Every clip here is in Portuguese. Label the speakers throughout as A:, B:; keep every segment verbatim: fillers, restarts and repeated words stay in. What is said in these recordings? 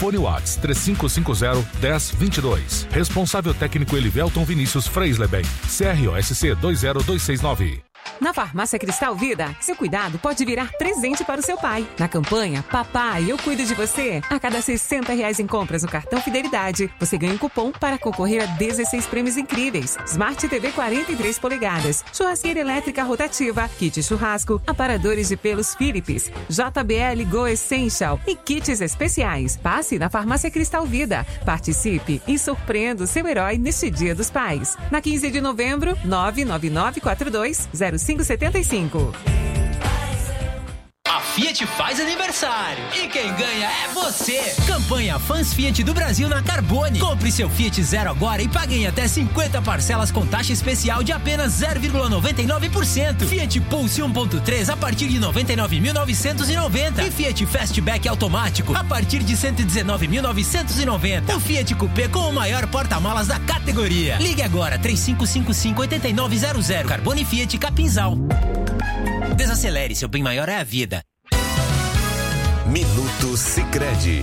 A: Fone Whats três cinco cinco zero, um zero dois dois. Responsável técnico Elivelton Vinícius Freisleben. C R O S C dois zero dois seis nove.
B: Na Farmácia Cristal Vida, seu cuidado pode virar presente para o seu pai. Na campanha Papai, eu cuido de você, a cada sessenta reais em compras no cartão Fidelidade, você ganha um cupom para concorrer a dezesseis prêmios incríveis. Smart T V quarenta e três polegadas, churrasqueira elétrica rotativa, kit churrasco, aparadores de pelos Philips, J B L Go Essential e kits especiais. Passe na Farmácia Cristal Vida, participe e surpreenda o seu herói neste Dia dos Pais. Na quinze de novembro, nove nove nove quatro dois zero cinco sete cinco.
C: A Fiat faz aniversário e quem ganha é você. Campanha Fãs Fiat do Brasil na Carbone. Compre seu Fiat Zero agora e pague em até cinquenta parcelas com taxa especial de apenas zero vírgula noventa e nove por cento. Fiat Pulse um ponto três a partir de noventa e nove mil novecentos e noventa e Fiat Fastback automático a partir de cento e dezenove mil novecentos e noventa. O Fiat Coupé com o maior porta-malas da categoria. Ligue agora três cinco cinco cinco, oito nove zero zero. Carbone Fiat Capinzal. Desacelere, seu bem maior é a vida.
D: Minuto Sicredi.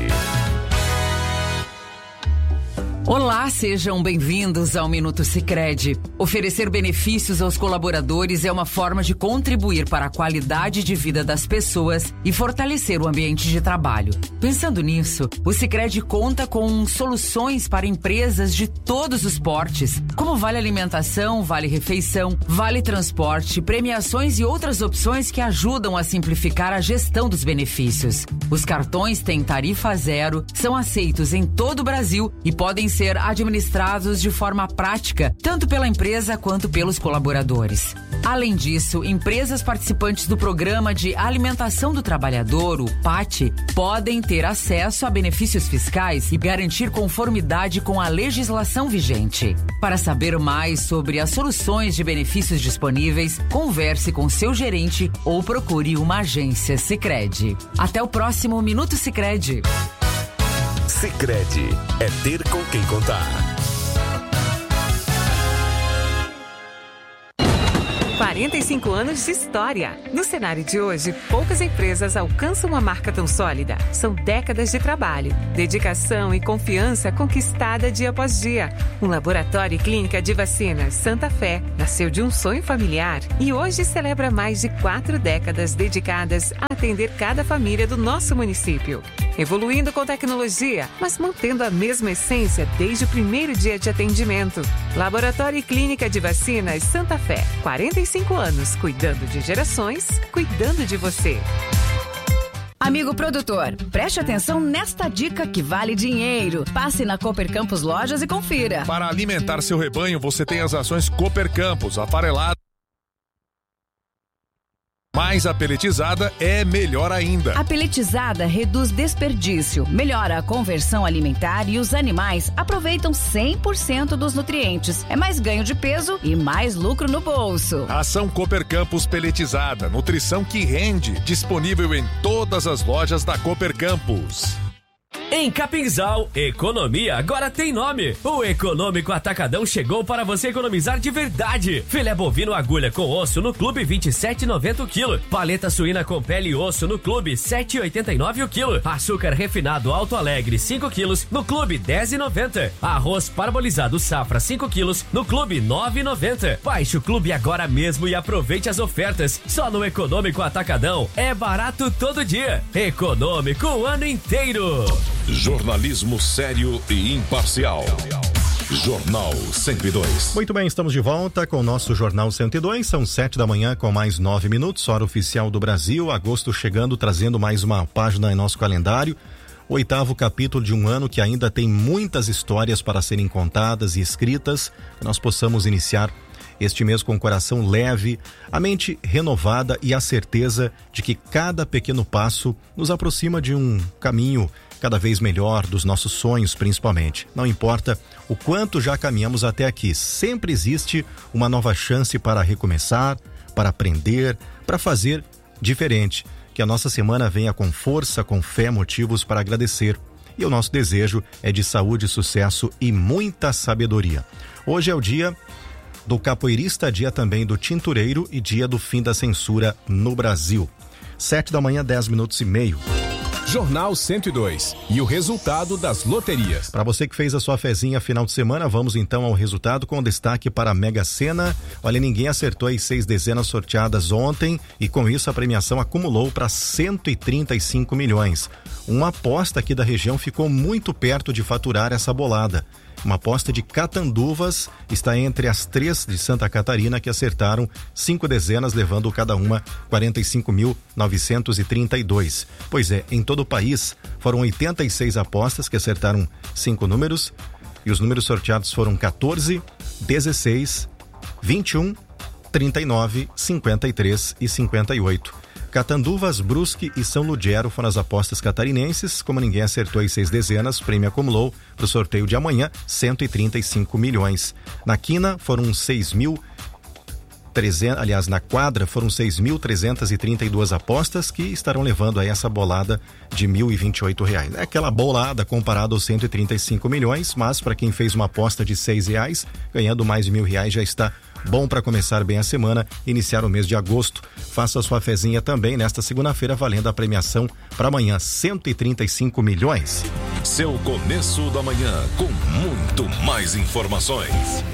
E: Olá, sejam bem-vindos ao Minuto Sicredi. Oferecer benefícios aos colaboradores é uma forma de contribuir para a qualidade de vida das pessoas e fortalecer o ambiente de trabalho. Pensando nisso, o Sicredi conta com soluções para empresas de todos os portes, como vale alimentação, vale refeição, vale transporte, premiações e outras opções que ajudam a simplificar a gestão dos benefícios. Os cartões têm tarifa zero, são aceitos em todo o Brasil e podem ser administrados de forma prática, tanto pela empresa quanto pelos colaboradores. Além disso, empresas participantes do Programa de Alimentação do Trabalhador, o P A T, podem ter acesso a benefícios fiscais e garantir conformidade com a legislação vigente. Para saber mais sobre as soluções de benefícios disponíveis, converse com seu gerente ou procure uma agência Sicredi. Até o próximo Minuto Sicredi.
D: Sicredi é ter com quem contar.
B: quarenta e cinco anos de história. No cenário de hoje, poucas empresas alcançam uma marca tão sólida. São décadas de trabalho, dedicação e confiança conquistada dia após dia. Um laboratório e clínica de vacinas Santa Fé nasceu de um sonho familiar e hoje celebra mais de quatro décadas dedicadas a atender cada família do nosso município. Evoluindo com tecnologia, mas mantendo a mesma essência desde o primeiro dia de atendimento. Laboratório e Clínica de Vacinas Santa Fé. quarenta e cinco anos, cuidando de gerações, cuidando de você.
F: Amigo produtor, preste atenção nesta dica que vale dinheiro. Passe na Cooper Campus Lojas e confira.
A: Para alimentar seu rebanho, você tem as ações Cooper Campus, afarelada. Mas a peletizada é melhor ainda.
F: A peletizada reduz desperdício, melhora a conversão alimentar e os animais aproveitam cem por cento dos nutrientes. É mais ganho de peso e mais lucro no bolso.
A: Ação Cooper Campus peletizada, nutrição que rende, disponível em todas as lojas da Cooper Campus.
G: Em Capinzal, economia agora tem nome. O Econômico Atacadão chegou para você economizar de verdade. Filé bovino agulha com osso no Clube vinte e sete reais e noventa centavos o quilo. Paleta suína com pele e osso no Clube sete reais e oitenta e nove centavos o quilo. Açúcar refinado Alto Alegre cinco quilos no Clube dez reais e noventa centavos. Arroz parbolizado Safra cinco quilos no Clube nove reais e noventa centavos. Baixe o Clube agora mesmo e aproveite as ofertas. Só no Econômico Atacadão é barato todo dia. Econômico o ano inteiro.
D: Jornalismo sério e imparcial. Jornal cento e dois.
H: Muito bem, estamos de volta com o nosso Jornal cento e dois. São sete da manhã com mais nove minutos, hora oficial do Brasil. Agosto chegando, trazendo mais uma página em nosso calendário. Oitavo capítulo de um ano que ainda tem muitas histórias para serem contadas e escritas. Que nós possamos iniciar este mês com o coração leve, a mente renovada e a certeza de que cada pequeno passo nos aproxima de um caminho cada vez melhor, dos nossos sonhos principalmente. Não importa o quanto já caminhamos até aqui, sempre existe uma nova chance para recomeçar, para aprender, para fazer diferente. Que a nossa semana venha com força, com fé, motivos para agradecer. E o nosso desejo é de saúde, sucesso e muita sabedoria. Hoje é o dia do capoeirista, dia também do tintureiro e dia do fim da censura no Brasil. Sete da manhã, dez minutos e meio.
I: Jornal cento e dois e o resultado das loterias.
H: Para você que fez a sua fezinha final de semana, vamos então ao resultado com destaque para a Mega Sena. Olha, ninguém acertou as seis dezenas sorteadas ontem e com isso a premiação acumulou para cento e trinta e cinco milhões. Uma aposta aqui da região ficou muito perto de faturar essa bolada. Uma aposta de Catanduvas está entre as três de Santa Catarina que acertaram cinco dezenas, levando cada uma quarenta e cinco mil novecentos e trinta e dois. Pois é, em todo o país foram oitenta e seis apostas que acertaram cinco números e os números sorteados foram quatorze, dezesseis, vinte e um, trinta e nove, cinquenta e três e cinquenta e oito. Catanduvas, Brusque e São Ludgero foram as apostas catarinenses. Como ninguém acertou as seis dezenas, o prêmio acumulou para o sorteio de amanhã cento e trinta e cinco milhões. Na quina foram seis mil trezentos, aliás, na quadra foram seis mil trezentas e trinta e duas apostas que estarão levando a essa bolada de mil e vinte e oito reais. É aquela bolada comparada aos cento e trinta e cinco milhões, mas para quem fez uma aposta de seis reais, ganhando mais de mil reais já está bom para começar bem a semana, iniciar o mês de agosto. Faça a sua fezinha também nesta segunda-feira, valendo a premiação para amanhã, cento e trinta e cinco milhões.
D: Seu começo da manhã com muito mais informações.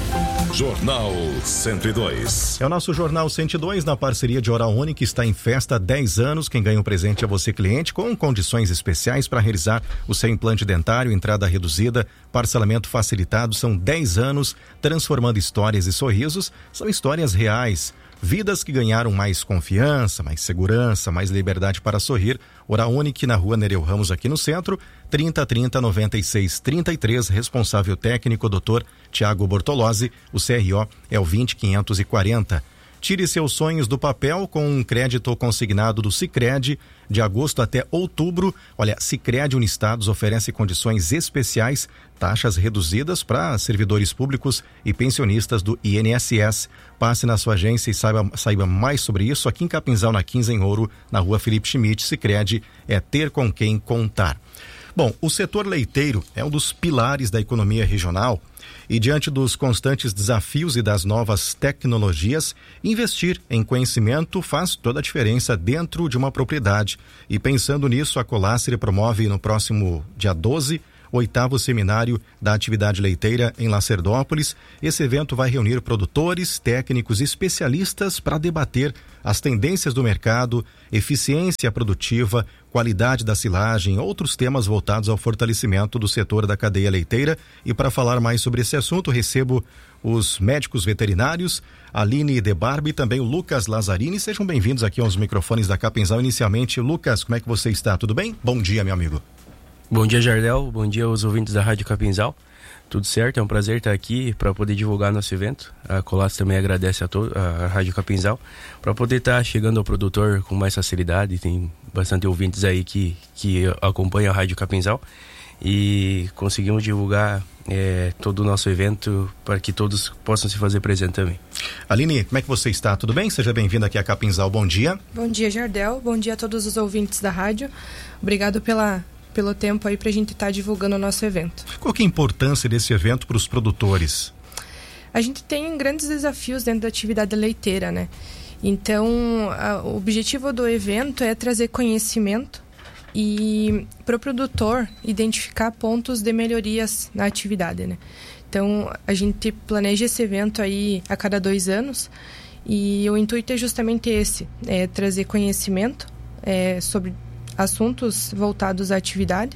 D: Jornal cento e dois.
H: É o nosso Jornal cento e dois na parceria de Oral Unique, que está em festa há dez anos. Quem ganha um presente é você, cliente, com condições especiais para realizar o seu implante dentário, entrada reduzida, parcelamento facilitado. São dez anos transformando histórias e sorrisos. São histórias reais. Vidas que ganharam mais confiança, mais segurança, mais liberdade para sorrir. Oral Unique na rua Nereu Ramos, aqui no centro, trinta, trinta, noventa e seis, trinta e três, responsável técnico, doutor Tiago Bortolozzi, o C R O é o vinte, quinhentos e quarenta. Tire seus sonhos do papel com um crédito consignado do Sicredi. De agosto até outubro, olha, Sicredi Unistados oferece condições especiais, taxas reduzidas para servidores públicos e pensionistas do I N S S. Passe na sua agência e saiba, saiba mais sobre isso aqui em Capinzal, na quinze, em Ouro, na rua Felipe Schmidt. Sicredi é ter com quem contar. Bom, o setor leiteiro é um dos pilares da economia regional e, diante dos constantes desafios e das novas tecnologias, investir em conhecimento faz toda a diferença dentro de uma propriedade. E pensando nisso, a Colásser promove no próximo dia doze o oitavo seminário da atividade leiteira em Lacerdópolis. Esse evento vai reunir produtores, técnicos e especialistas para debater as tendências do mercado, eficiência produtiva, qualidade da silagem, outros temas voltados ao fortalecimento do setor da cadeia leiteira. E para falar mais sobre esse assunto, recebo os médicos veterinários, Aline De Barbi e também o Lucas Lazzarini. Sejam bem-vindos aqui aos microfones da Capinzal. Inicialmente, Lucas, como é que você está? Tudo bem? Bom dia, meu amigo.
J: Bom dia, Jardel. Bom dia aos ouvintes da Rádio Capinzal. Tudo certo? É um prazer estar aqui para poder divulgar nosso evento. A Colásser também agradece a, to- a Rádio Capinzal para poder estar chegando ao produtor com mais facilidade. Tem bastante ouvintes aí que, que acompanham a Rádio Capinzal e conseguimos divulgar é, todo o nosso evento para que todos possam se fazer presente também.
H: Aline, como é que você está? Tudo bem? Seja bem-vinda aqui a Capinzal. Bom dia.
K: Bom dia, Jardel. Bom dia a todos os ouvintes da rádio. Obrigado pela... pelo tempo aí pra gente estar tá divulgando o nosso evento.
H: Qual que é a importância desse evento para os produtores?
K: A gente tem grandes desafios dentro da atividade leiteira, né? Então, a, o objetivo do evento é trazer conhecimento e para o produtor identificar pontos de melhorias na atividade, né? Então, a gente planeja esse evento aí a cada dois anos e o intuito é justamente esse, é trazer conhecimento é, sobre assuntos voltados à atividade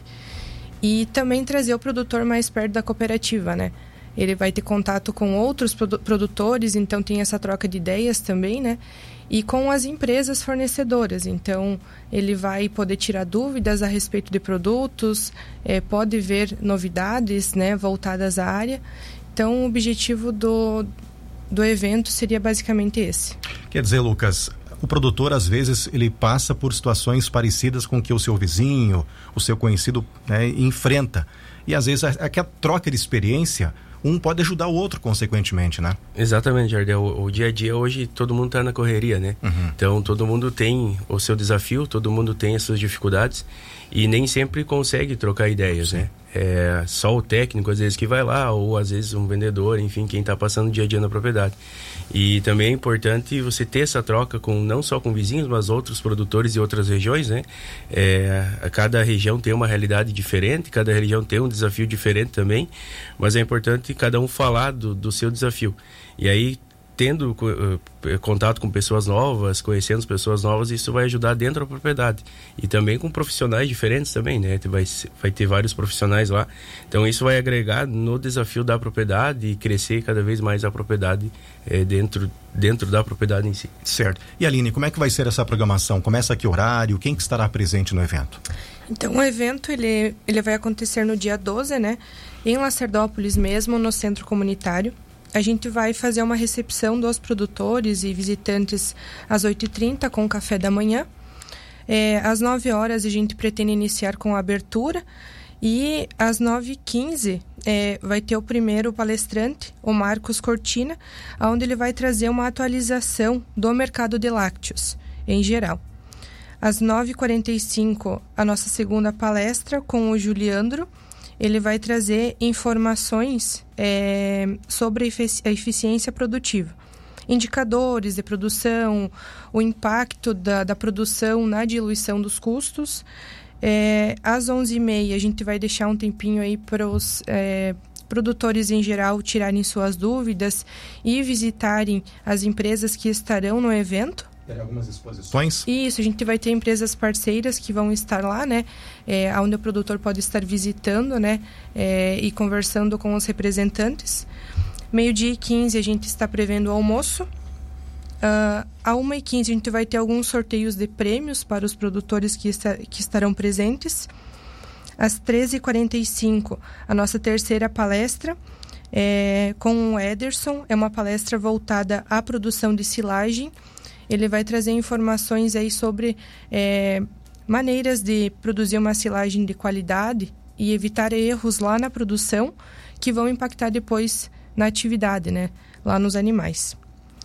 K: e também trazer o produtor mais perto da cooperativa, né? Ele vai ter contato com outros produ- produtores, então tem essa troca de ideias também, né? E com as empresas fornecedoras, então ele vai poder tirar dúvidas a respeito de produtos, é, pode ver novidades, né, voltadas à área. Então o objetivo do, do evento seria basicamente esse.
H: Quer dizer, Lucas, o produtor, às vezes, ele passa por situações parecidas com o que o seu vizinho, o seu conhecido, né, enfrenta. E, às vezes, aquela troca de experiência, um pode ajudar o outro, consequentemente, né?
J: Exatamente, Jardel. O, o dia a dia hoje, todo mundo está na correria, né? Uhum. Então, todo mundo tem o seu desafio, todo mundo tem as suas dificuldades e nem sempre consegue trocar ideias, Sim. né? É só o técnico, às vezes, que vai lá, ou às vezes um vendedor, enfim, quem está passando o dia a dia na propriedade. E também é importante você ter essa troca com não só com vizinhos, mas outros produtores e outras regiões, né? É, a cada região tem uma realidade diferente, cada região tem um desafio diferente também, mas é importante cada um falar do, do seu desafio. E aí, tendo uh, contato com pessoas novas, conhecendo pessoas novas, isso vai ajudar dentro da propriedade. E também com profissionais diferentes também, né? Vai, vai ter vários profissionais lá. Então isso vai agregar no desafio da propriedade e crescer cada vez mais a propriedade eh, dentro, dentro da propriedade em si.
H: Certo. E Aline, como é que vai ser essa programação? Começa a que horário? Quem que estará presente no evento?
K: Então o evento ele, ele vai acontecer no dia doze, né? Em Lacerdópolis mesmo, no centro comunitário. A gente vai fazer uma recepção dos produtores e visitantes às oito e trinta com o café da manhã. É, às nove horas a gente pretende iniciar com a abertura e às nove e quinze é, vai ter o primeiro palestrante, o Marcos Cortina, onde ele vai trazer uma atualização do mercado de lácteos em geral. Às nove e quarenta e cinco a nossa segunda palestra com o Juliandro. Ele vai trazer informações é, sobre a, efici- a eficiência produtiva. Indicadores de produção, o impacto da, da produção na diluição dos custos. É, às onze e meia a gente vai deixar um tempinho aí para os é, produtores em geral tirarem suas dúvidas e visitarem as empresas que estarão no evento.
H: Tem algumas exposições?
K: Isso, a gente vai ter empresas parceiras que vão estar lá, né? É, onde o produtor pode estar visitando, né? É, e conversando com os representantes. Meio-dia e quinze a gente está prevendo o almoço. Uh, a uma e quinze a gente vai ter alguns sorteios de prêmios para os produtores que, está, que estarão presentes. Às treze e quarenta e cinco a nossa terceira palestra é, com o Ederson. É uma palestra voltada à produção de silagem. Ele vai trazer informações aí sobre é, maneiras de produzir uma silagem de qualidade e evitar erros lá na produção que vão impactar depois na atividade, né? Lá nos animais.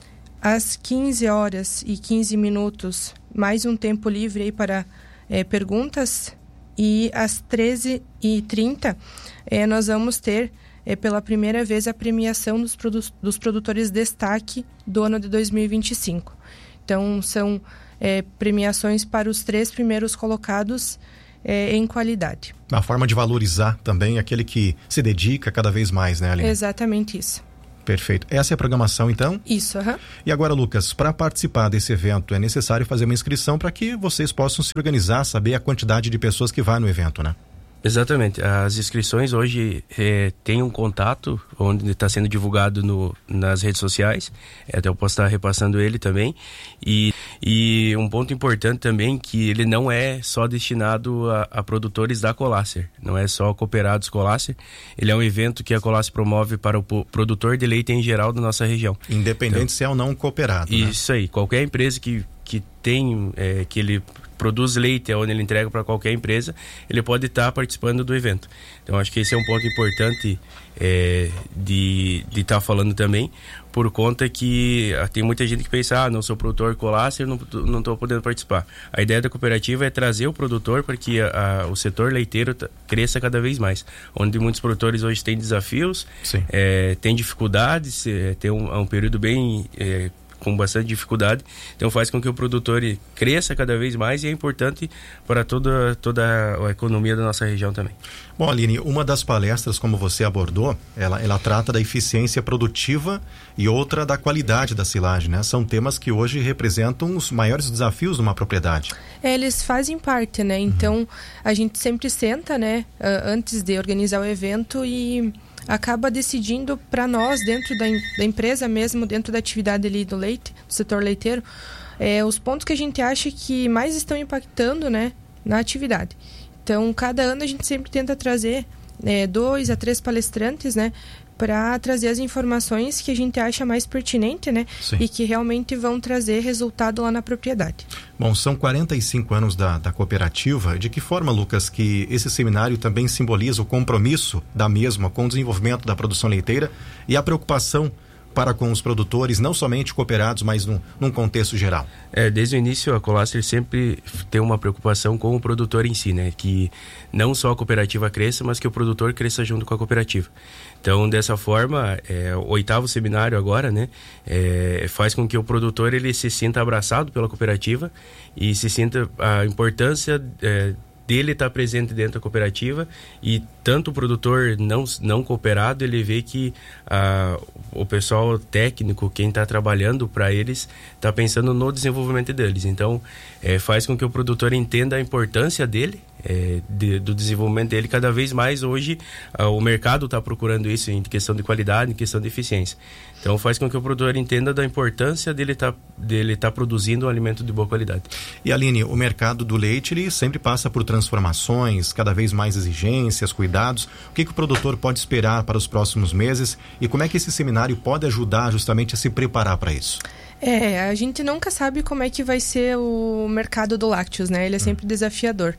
K: Às quinze horas e quinze minutos, mais um tempo livre aí para é, perguntas. E às treze e trinta, é, nós vamos ter é, pela primeira vez a premiação dos, produ- dos produtores destaque do ano de dois mil e vinte e cinco. Então, são é, premiações para os três primeiros colocados é, em qualidade.
H: Uma forma de valorizar também aquele que se dedica cada vez mais, né, Aline?
K: Exatamente isso.
H: Perfeito. Essa é a programação, então?
K: Isso, aham. Uhum.
H: E agora, Lucas, para participar desse evento é necessário fazer uma inscrição para que vocês possam se organizar, saber a quantidade de pessoas que vai no evento, né?
J: Exatamente. As inscrições hoje é, tem um contato onde está sendo divulgado no, nas redes sociais. É, até eu posso estar repassando ele também. E, e um ponto importante também que ele não é só destinado a, a produtores da Colácer. Não é só cooperados Colácer. Ele é um evento que a Colácer promove para o produtor de leite em geral da nossa região.
H: Independente então, se é ou não cooperado.
J: Isso, né? Aí. Qualquer empresa que, que tem, é, que ele produz leite, onde ele entrega para qualquer empresa, ele pode estar participando do evento. Então, acho que esse é um ponto importante é, de estar tá falando também, por conta que ah, tem muita gente que pensa, ah, não sou produtor Colácer, não não estou podendo participar. A ideia da cooperativa é trazer o produtor para que a, a, o setor leiteiro t- cresça cada vez mais, onde muitos produtores hoje têm desafios, é, têm dificuldades, é, tem um, um período bem... É, com bastante dificuldade, então faz com que o produtor cresça cada vez mais e é importante para toda, toda a economia da nossa região também.
H: Bom, Aline, uma das palestras, como você abordou, ela, ela trata da eficiência produtiva e outra da qualidade da silagem, né? São temas que hoje representam os maiores desafios de uma propriedade.
K: É, eles fazem parte, né? Então, uhum. a gente sempre senta, né, antes de organizar o evento e acaba decidindo para nós, dentro da, da empresa mesmo, dentro da atividade ali do leite, do setor leiteiro, é, os pontos que a gente acha que mais estão impactando, né, na atividade. Então, cada ano a gente sempre tenta trazer é, dois a três palestrantes, né, para trazer as informações que a gente acha mais pertinente, né? Sim. E que realmente vão trazer resultado lá na propriedade.
H: Bom, são quarenta e cinco anos da, da cooperativa. De que forma, Lucas, que esse seminário também simboliza o compromisso da mesma com o desenvolvimento da produção leiteira e a preocupação para com os produtores, não somente cooperados, mas num, num contexto geral?
J: É, desde o início a Colasters sempre tem uma preocupação com o produtor em si, né? Que não só a cooperativa cresça, mas que o produtor cresça junto com a cooperativa. Então, dessa forma, é, o oitavo seminário agora, né? É, faz com que o produtor ele se sinta abraçado pela cooperativa e se sinta a importância é, dele estar presente dentro da cooperativa, e tanto o produtor não, não cooperado, ele vê que ah, o pessoal técnico, quem está trabalhando para eles, está pensando no desenvolvimento deles. Então, é, faz com que o produtor entenda a importância dele, é, de, do desenvolvimento dele. Cada vez mais hoje ah, o mercado está procurando isso em questão de qualidade, em questão de eficiência. Então faz com que o produtor entenda da importância dele estar tá, dele tá produzindo um alimento de boa qualidade.
H: E Aline, o mercado do leite ele sempre passa por transformações, cada vez mais exigências, cuidados. O que, que o produtor pode esperar para os próximos meses e como é que esse seminário pode ajudar justamente a se preparar para isso?
K: É, a gente nunca sabe como é que vai ser o mercado do lácteos, né? Ele é sempre hum. desafiador.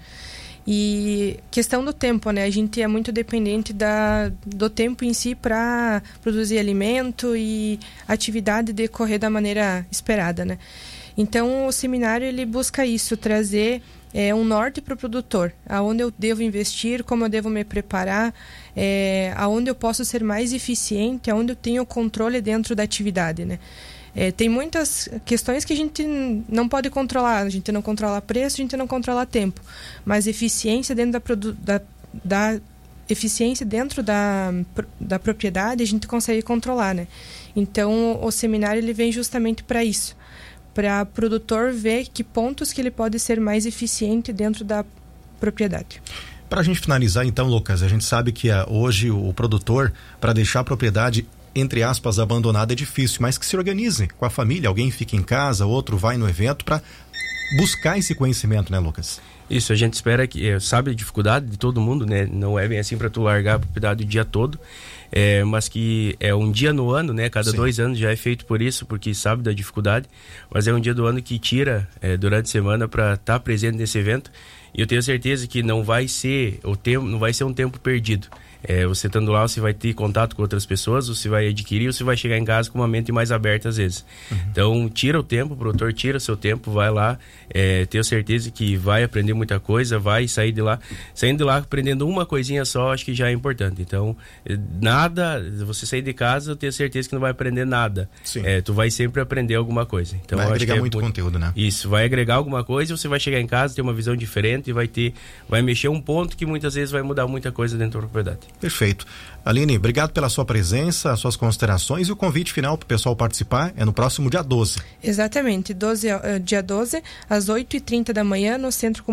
K: E questão do tempo, né? A gente é muito dependente da, do tempo em si para produzir alimento e a atividade decorrer da maneira esperada, né? Então, o seminário ele busca isso, trazer é, um norte para o produtor, aonde eu devo investir, como eu devo me preparar, é, aonde eu posso ser mais eficiente, aonde eu tenho controle dentro da atividade, né? É, tem muitas questões que a gente não pode controlar. A gente não controla preço, a gente não controla tempo. Mas eficiência dentro da, produ- da, da eficiência dentro da, da propriedade a gente consegue controlar, né? Então o seminário ele vem justamente para isso, para o produtor ver que pontos que ele pode ser mais eficiente dentro da propriedade.
H: Para a gente finalizar então, Lucas, a gente sabe que uh, hoje o, o produtor, para deixar a propriedade entre aspas, abandonada é difícil, mas que se organize com a família, alguém fica em casa, outro vai no evento para buscar esse conhecimento, né, Lucas?
J: Isso, a gente espera que, é, sabe a dificuldade de todo mundo, né, não é bem assim para tu largar a propriedade o dia todo, é, mas que é um dia no ano, né, cada Sim. dois anos já é feito por isso, porque sabe da dificuldade, mas é um dia do ano que tira é, durante a semana para estar tá presente nesse evento, e eu tenho certeza que não vai ser o tempo, não vai ser um tempo perdido. É, você estando lá, você vai ter contato com outras pessoas, você vai adquirir, você vai chegar em casa com uma mente mais aberta às vezes. Uhum. Então, tira o tempo, o produtor tira seu tempo, vai lá, é, tenho certeza que vai aprender muita coisa, vai sair de lá, saindo de lá aprendendo uma coisinha só, acho que já é importante. Então, nada, você sair de casa, eu tenho certeza que não vai aprender nada. É, tu vai sempre aprender alguma coisa. Então,
H: vai
J: acho
H: agregar
J: que é
H: muito, muito conteúdo, né?
J: Isso, vai agregar alguma coisa, você vai chegar em casa, ter uma visão diferente e vai ter, vai mexer um ponto que muitas vezes vai mudar muita coisa dentro da propriedade.
H: Perfeito. Aline, obrigado pela sua presença, as suas considerações e o convite final para o pessoal participar é no próximo dia doze.
K: Exatamente, doze, dia doze, às oito e trinta da manhã, no Centro